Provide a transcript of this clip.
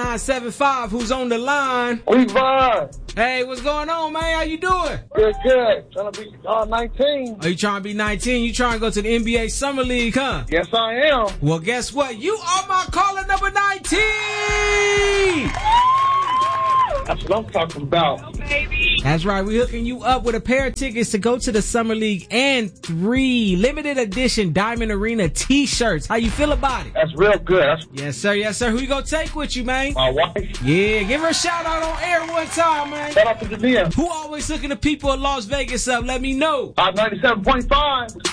975. Who's on the line? Levi. Hey, what's going on, man? How you doing? Good. Trying to be 19. Are you trying to be 19? You trying to go to the NBA Summer League, huh? Yes, I am. Well, guess what? You are my caller number 19! That's what I'm talking about. That's right. We're hooking you up with a pair of tickets to go to the Summer League and 3 limited edition Diamond Arena t-shirts. How you feel about it? That's real good. Yes, sir. Who you gonna take with you, man? My wife. Yeah, give her a shout out on air one time, man. Shout out to Jania. Who always hooking the people of Las Vegas up? Let me know. 97.5.